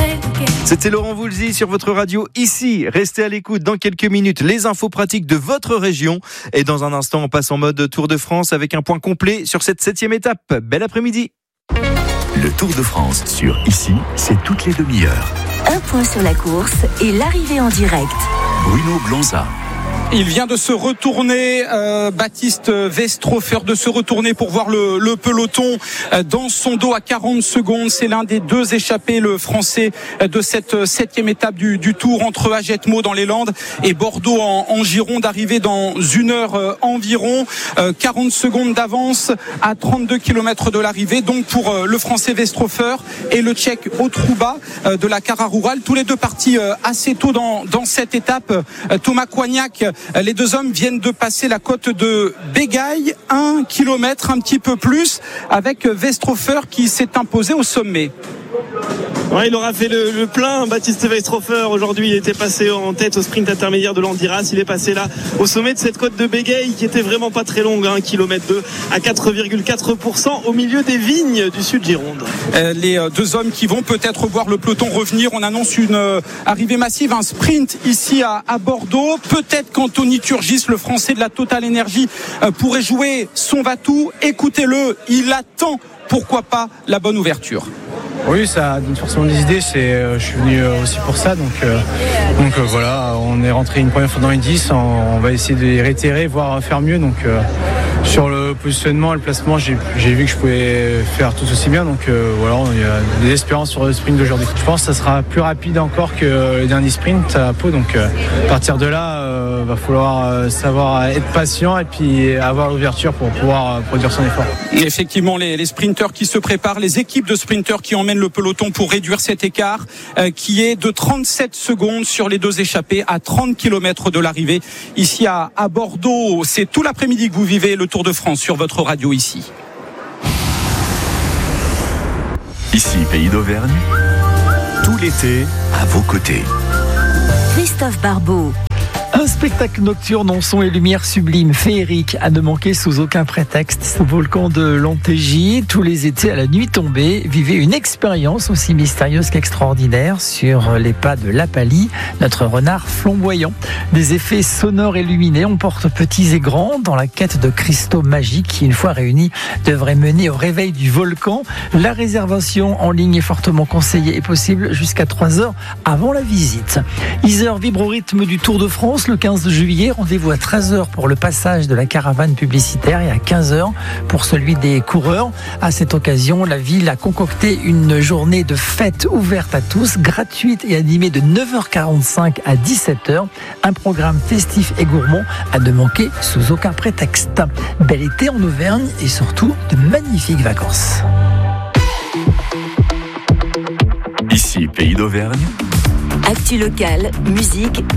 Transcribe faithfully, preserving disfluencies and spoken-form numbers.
C'était Laurent Voulzy sur votre radio ici. Restez à l'écoute dans quelques minutes. Les infos pratiques de votre région. Et dans un instant, on passe en mode Tour de France avec un point complet sur cette septième étape. Bel après-midi. Le Tour de France sur ici, c'est toutes les demi-heures. Un point sur la course et l'arrivée en direct. Bruno Blanza. Il vient de se retourner, euh, Baptiste Westrhofer, de se retourner pour voir le, le peloton euh, dans son dos à quarante secondes. C'est l'un des deux échappés, le français, euh, de cette septième étape du, du Tour entre Agetmo dans les Landes et Bordeaux en, en Gironde, arrivé dans une heure euh, environ. Euh, quarante secondes d'avance à trente-deux kilomètres de l'arrivée. Donc pour euh, le français Westrhofer et le tchèque Otruba euh, de la Cara Rural. Tous les deux partis euh, assez tôt dans, dans cette étape. Euh, Thomas Coignac, les deux hommes viennent de passer la côte de Bégaï, un kilomètre, un petit peu plus, avec Westrhofer qui s'est imposé au sommet. Ouais, il aura fait le, le plein. Baptiste Westrhofer, aujourd'hui, il était passé en tête au sprint intermédiaire de l'Andiras. Il est passé là au sommet de cette côte de Bégaï qui était vraiment pas très longue, un kilomètre deux à quatre virgule quatre pour cent au milieu des vignes du sud Gironde. Euh, les deux hommes qui vont peut-être voir le peloton revenir. On annonce une euh, arrivée massive, un sprint ici à, à Bordeaux. Peut-être qu'Anthony Turgis, le français de la Total Energy, euh, pourrait jouer son va-tout. Écoutez-le, il attend, pourquoi pas, la bonne ouverture. Oui, ça donne forcément des idées. C'est, euh, je suis venu aussi pour ça. Donc, euh, donc euh, voilà, on est rentré une première fois dans les dix. On, on va essayer de les réitérer, voire faire mieux. Donc euh, sur le positionnement et le placement, j'ai, j'ai vu que je pouvais faire tout aussi bien. Donc euh, voilà, il y a des espérances sur le sprint d'aujourd'hui. Je pense que ça sera plus rapide encore que les derniers sprints à Pau. Donc euh, à partir de là, il euh, va falloir euh, savoir être patient et puis avoir l'ouverture pour pouvoir euh, produire son effort. Effectivement, les, les sprinteurs qui se préparent, les équipes de sprinteurs qui emmènent le peloton pour réduire cet écart euh, qui est de trente-sept secondes sur les deux échappés à trente kilomètres de l'arrivée ici à, à Bordeaux. C'est tout l'après-midi que vous vivez le Tour de France sur votre radio ici. Ici, Pays d'Auvergne, tout l'été à vos côtés. Christophe Barbeau. Un spectacle nocturne en son et lumière sublime, féerique, à ne manquer sous aucun prétexte. Au volcan de l'Antégie, tous les étés à la nuit tombée, vivez une expérience aussi mystérieuse qu'extraordinaire sur les pas de Lapali, notre renard flamboyant. Des effets sonores et lumineux, on porte petits et grands dans la quête de cristaux magiques qui, une fois réunis, devraient mener au réveil du volcan. La réservation en ligne est fortement conseillée et possible jusqu'à trois heures avant la visite. Iser vibre au rythme du Tour de France. Le quinze juillet, rendez-vous à treize heures pour le passage de la caravane publicitaire et à quinze heures pour celui des coureurs. À cette occasion, la ville a concocté une journée de fête ouverte à tous, gratuite et animée de neuf heures quarante-cinq à dix-sept heures. Un programme festif et gourmand à ne manquer sous aucun prétexte. Bel été en Auvergne et surtout de magnifiques vacances. Ici, Pays d'Auvergne. Actu locale, musique,